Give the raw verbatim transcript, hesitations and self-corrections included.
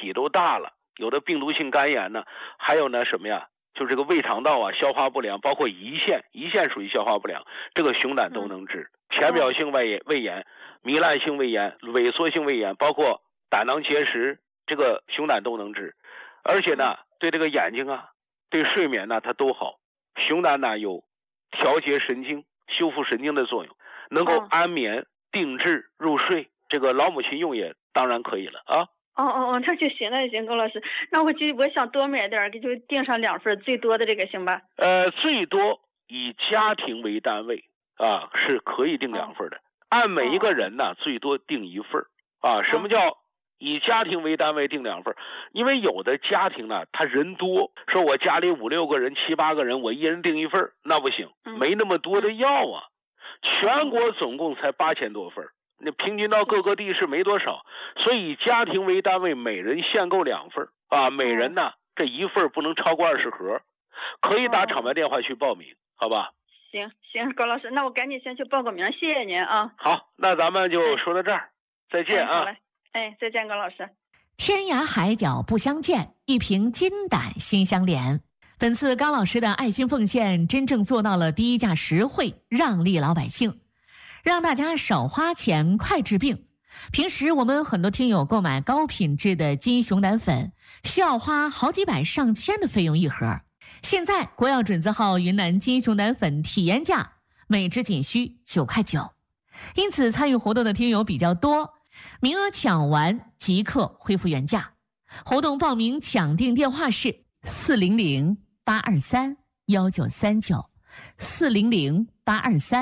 体都大了，有的病毒性肝炎呢，还有呢什么呀？就这个胃肠道啊，消化不良，包括胰腺，胰腺属于消化不良，这个熊胆都能治。浅表性胃炎、胃炎、糜烂性胃炎、萎缩性胃炎，包括胆囊结石，这个熊胆都能治。而且呢，对这个眼睛啊，对睡眠呢，它都好。熊胆呢有调节神经、修复神经的作用，能够安眠、定志、入睡。这个老母亲用也当然可以了啊。 哦哦哦，那就行，那就行，高老师，那我就我想多买点，就订上两份，最多的这个行吧？ 呃，最多以家庭为单位啊，是可以订两份的。哦、按每一个人呢，最多订一份啊。什么叫以家庭为单位订两份？因为有的家庭呢，他人多，说我家里五六个人、七八个人，我一人订一份，那不行，没那么多的药啊。全国总共才八千多份。那平均到各个地市没多少，所以以家庭为单位，每人限购两份啊，每人呢这一份不能超过二十盒，可以打厂牌电话去报名，好吧？ 行行，高老师，那我赶紧先去报个名，谢谢您啊。 好，那咱们就说到这儿，再见啊。 好嘞，哎，再见，高老师。 天涯海角不相见，一瓶金胆心相连。本次高老师的爱心奉献，真正做到了低价实惠，让利老百姓。让大家少花钱快治病。平时我们很多听友购买高品质的金熊胆粉，需要花好几百上千的费用一盒。现在国药准字号云南金熊胆粉体验价每支仅需九块九，因此参与活动的听友比较多，名额抢完即刻恢复原价。活动报名抢订电话是四零零八二三幺九三九四零零八二三。